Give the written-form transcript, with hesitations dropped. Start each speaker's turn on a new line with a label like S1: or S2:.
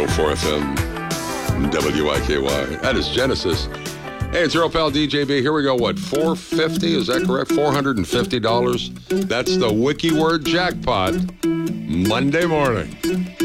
S1: 104 FM, WIKY. That is Genesis. Hey, it's your old pal DJB. Here we go. What, $450? Is that correct? $450. That's the Wiki Word jackpot. Monday morning.